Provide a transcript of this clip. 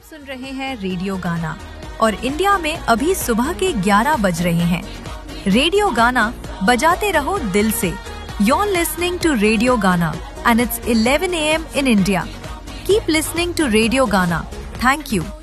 सुन रहे हैं रेडियो गाना और इंडिया में अभी सुबह के 11 बज रहे हैं। रेडियो गाना बजाते रहो दिल से। You're listening to Radio Ghana and it's 11 a.m. in India. Keep listening to Radio Ghana. Thank you.